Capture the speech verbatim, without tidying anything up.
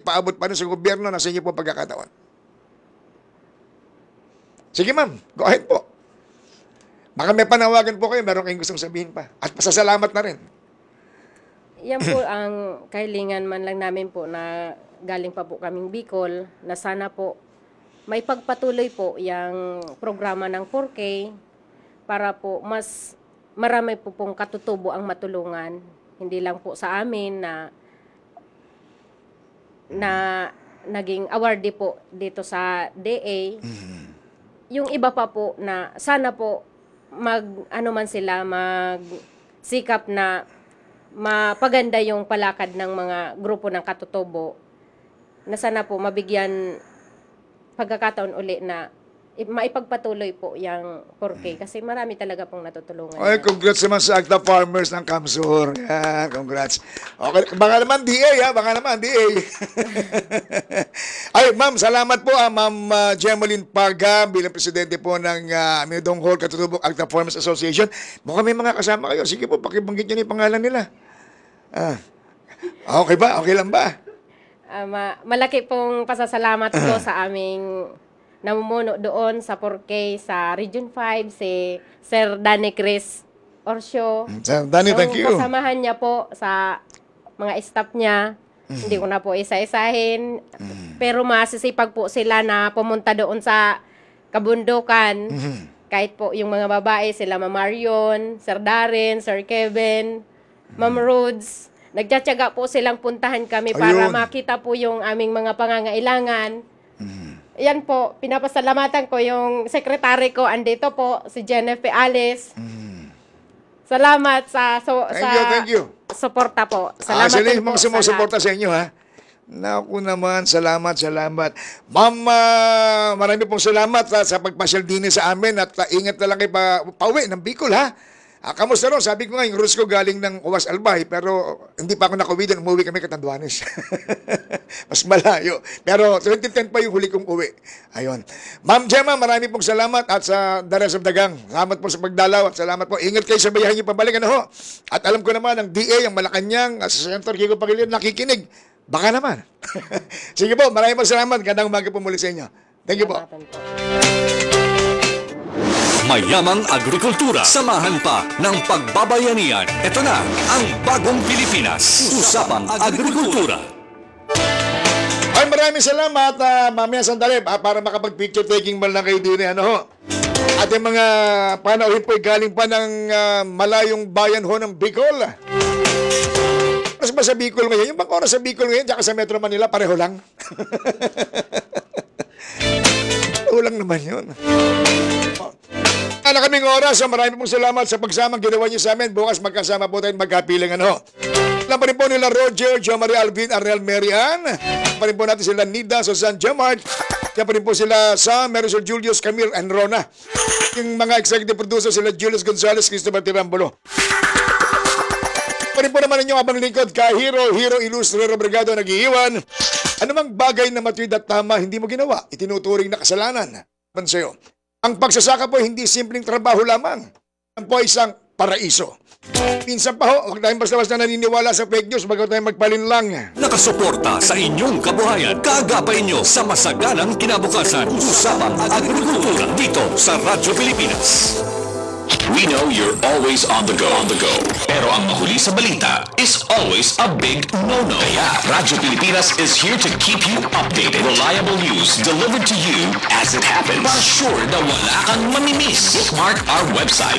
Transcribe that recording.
ipaabot pa rin sa gobyerno, nasa inyo po ang pagkakataon. Sige ma'am, go ahead po. Baka may panawagan po kayo, meron kayong gustong sabihin pa. At pasasalamat na rin. Yan po ang kahilingan man lang namin po na galing pa po kaming Bicol, na sana po may pagpatuloy po yung programa ng four K para po mas marami po pong katutubo ang matulungan. Hindi lang po sa amin na na naging awardee po dito sa D A. Mm-hmm. Yung iba pa po na sana po mag ano man sila mag sikap na mapaganda yung palakad ng mga grupo ng katutubo, na sana po mabigyan pagkakataon uli na maipagpatuloy po yung four K kasi marami talaga pong natutulungan. Ay, congrats naman sa Acta Farmers ng Kamsur. Yan, congrats. Okay, baka naman D A, ha? Baka naman D A. Ay, ma'am, salamat po, ah, ma'am uh, Jemeline Paga, bilang presidente po ng uh, Amidong Hall Katutubok Acta Farmers Association. Mukhang may mga kasama kayo. Sige po, pakibanggit nyo na yung pangalan nila. Ah. Okay ba? Okay lang ba? Uh, ma- malaki pong pasasalamat po sa aming namumuno doon sa four K sa Region five, si Sir Danny Chris Orcio. Sir Danny, thank you. Yung kasamahan niya po sa mga staff niya, Mm. hindi ko na po isa-isahin. Mm. Pero masisipag po sila na pumunta doon sa kabundukan. Mm. Kahit po yung mga babae, sila Ma'am Marion, Sir Darren, Sir Kevin, Ma'am Rhodes. Nagtsatsaga po silang puntahan kami para Ayun. makita po yung aming mga pangangailangan. Mm. Yan po, pinapasalamatan ko yung sekretary ko, andito po, si Jennifer Alice. Mm. Salamat sa so, Thank sa you, thank you. suporta po. Ah, Salamat sila din yung po mga sa sumusuporta sa inyo, ha? Naku naman, salamat, salamat. Ma'am, ah, marami pong salamat ah, sa pagpasyal din sa amin at ah, ingat na lang kayo pa, pauwi ng Bicol, ha? Ah, kamusta ron? Sabi ko nga, yung roots ko galing ng Uwas Albay, pero hindi pa ako nakauwi doon. Umuwi kami Catanduanes. Mas malayo. Pero twenty ten pa yung huli kong uwi. Ayun. Ma'am Gemma, marami pong salamat at sa the rest of the gang. Salamat po sa pagdalaw at salamat po. Ingat kayo sa bayahan niyo pabalik. Ano ho? At alam ko naman, ang D A, ang Malacanang, at sa Senator Kiko Pangilinan, nakikinig. Baka naman. Sige po, maraming pong salamat. Gandang umaga po muli sa inyo. Thank you po. Salamatan po. Mayamang agrikultura. Samahan pa ng pagbabayanihan. Ito na ang Bagong Pilipinas. Usapang Agrikultura. Ay, maraming salamat. Uh, mamaya sandali ah, para makapag-picture taking man lang kayo din. Eh, ano ho? Ating mga panauhin po galing pa ng ah, malayong bayan ho ng Bicol. Oras ba sa Bicol ngayon? Yung bang oras sa Bicol ngayon, tsaka sa Metro Manila, pareho lang. Ulang naman yun. Na kaming oras, marami pong salamat sa pagsamang ginawa niyo sa amin. Bukas magkasama po tayo magkapiling ano. Alam pa rin po nila Roger, Jo Marie Alvin, Arnel Marian. Alam pa rin po natin sila Nida, Susan Jamart. Alam pa rin po sila Sam, Marisol Julius, Camille, and Rona. Yung mga executive producer sila Julius Gonzalez, Christopher Tirambulo. Pa rin po naman inyong abang lingkod ka Hero, Hero Ilustre Robrigado nag-iiwan. Ano mang bagay na matuwid at tama hindi mo ginawa, itinuturing na kasalanan. Pansayo. Ang pagsasaka po hindi simpleng trabaho lamang. Ang po ay isang paraiso. Minsan pa ho, huwag tayong basta-basta naniniwala sa fake news bago tayo magpalinlang. Nakasuporta sa inyong kabuhayan. Kaagapay nyo sa masaganang kinabukasan. Usapang Agrikultura dito sa Radyo Pilipinas. We know you're always on the go, on the go. Pero ang mahuli sa balita is always a big no-no. Kaya Radyo Pilipinas is here to keep you updated. Reliable news delivered to you as it happens. Para sure na wala kang mamimiss. Bookmark our website,